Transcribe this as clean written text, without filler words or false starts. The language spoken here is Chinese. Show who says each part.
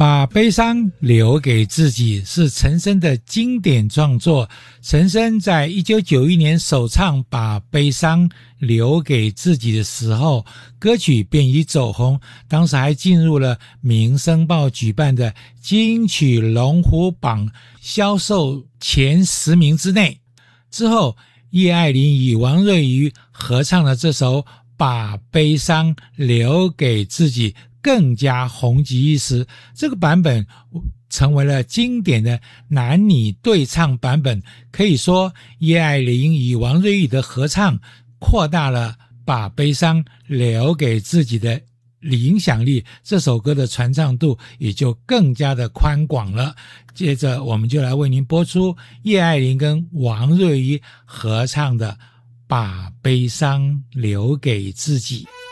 Speaker 1: 把悲伤留给自己是陈升的经典创作。陈升在1991年首唱《把悲伤留给自己》的时候，歌曲便已走红，当时还进入了《民生报》举办的金曲龙虎榜销售前10名之内。之后，叶爱玲与王瑞瑜合唱了这首《把悲伤留给自己》，更加红极一时。这个版本成为了经典的男女对唱版本，可以说叶爱玲与王瑞瑜的合唱扩大了把悲伤留给自己的影响力，这首歌的传唱度也就更加的宽广了。接着我们就来为您播出叶爱玲跟王瑞瑜合唱的《把悲伤留给自己》。